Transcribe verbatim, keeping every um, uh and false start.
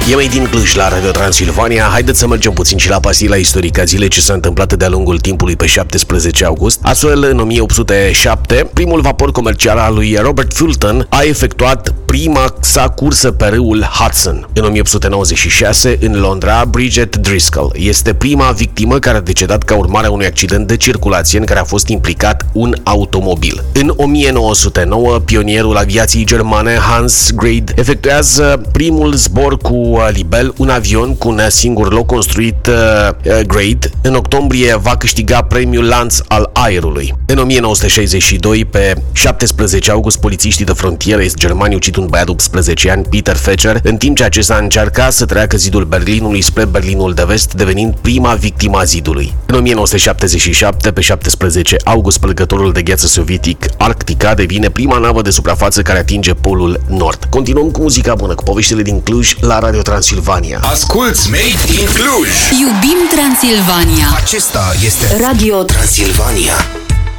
E mai din Cluj la Radio Transilvania. Haideți să mergem puțin și la pastila istorică a zilei ce s-a întâmplat de-a lungul timpului pe șaptesprezece august. Astfel, în o mie opt sute șapte, primul vapor comercial al lui Robert Fulton a efectuat prima sa cursă pe râul Hudson. În o mie opt sute nouăzeci și șase, în Londra, Bridget Driscoll este prima victimă care a decedat ca urmare a unui accident de circulație în care a fost implicat un automobil. În o mie nouă sute nouă, pionierul aviației germane Hans Grade efectuează primul zbor cu Libel, un avion cu un singur loc construit. uh, Grade în octombrie va câștiga premiul Lanț al aerului. În o mie nouă sute șaizeci și doi, pe șaptesprezece august, polițiștii de frontieră est germani ucid un băiat de optsprezece ani, Peter Fetcher, în timp ce acesta încerca să treacă zidul Berlinului spre Berlinul de Vest, devenind prima victimă a zidului. În o mie nouă sute șaptezeci și șapte, pe șaptesprezece august, pălăgătorul de gheață sovietic Arctica devine prima navă de suprafață care atinge polul nord. Continuăm cu muzica bună, cu poveștile din Cluj la Radio Transilvania. Asculți Made in Cluj! Iubim Transilvania! Acesta este Radio Transilvania.